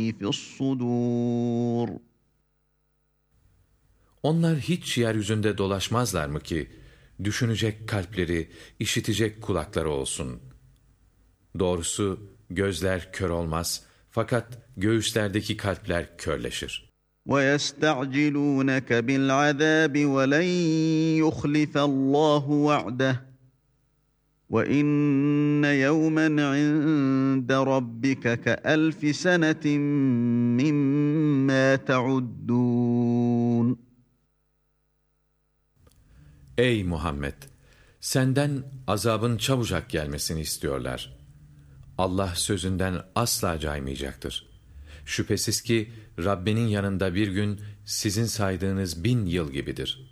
في الصدور. Onlar hiç yeryüzünde dolaşmazlar mı ki, düşünecek kalpleri, işitecek kulakları olsun? Doğrusu gözler kör olmaz, fakat göğüslerdeki kalpler körleşir. وَيَسْتَعْجِلُونَكَ بِالْعَذَابِ وَلَنْ يُخْلِفَ اللّٰهُ وَعْدَهُ وَإِنَّ يَوْمًا عِندَ رَبِّكَ كَأَلْفِ سَنَةٍ مِّمَّا تَعُدُّونَ. Ey Muhammed! Senden azabın çabucak gelmesini istiyorlar. Allah sözünden asla caymayacaktır. Şüphesiz ki Rabbinin yanında bir gün sizin saydığınız 1000 yıl gibidir.